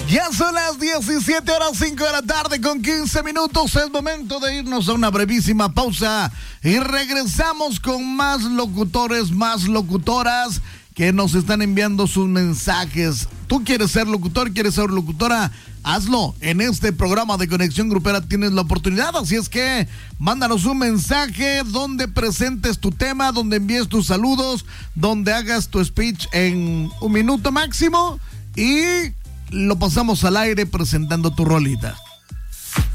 Ya son las 17 horas 5 de la tarde con 15 minutos. Es momento de irnos a una brevísima pausa y regresamos con más locutores, más locutoras que nos están enviando sus mensajes. ¿Tú quieres ser locutor? ¿Quieres ser locutora? Hazlo. En este programa de Conexión Grupera tienes la oportunidad, así es que mándanos un mensaje donde presentes tu tema, donde envíes tus saludos, donde hagas tu speech en 1 minuto máximo y lo pasamos al aire presentando tu rolita.